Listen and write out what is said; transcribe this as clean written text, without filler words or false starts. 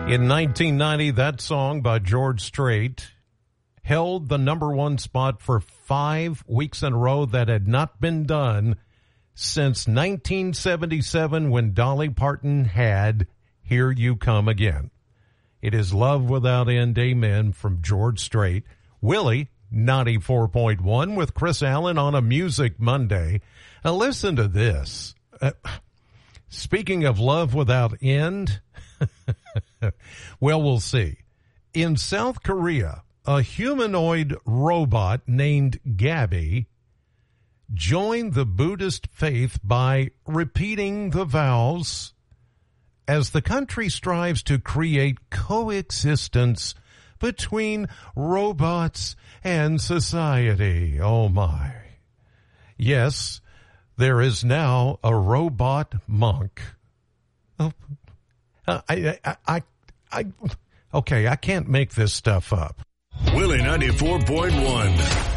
In 1990, that song by George Strait held the number one spot for 5 weeks in a row. That had not been done since 1977 when Dolly Parton had Here You Come Again. It is Love Without End, Amen from George Strait. Willie, 94.1 with Chris Allen on a Music Monday. Now listen to this. Speaking of love without end, well, we'll see. In South Korea, a humanoid robot named Gabby joined the Buddhist faith by repeating the vows as the country strives to create coexistence between robots and society. Oh my. Yes, there is now a robot monk. Okay, I can't make this stuff up. Willie 94.1.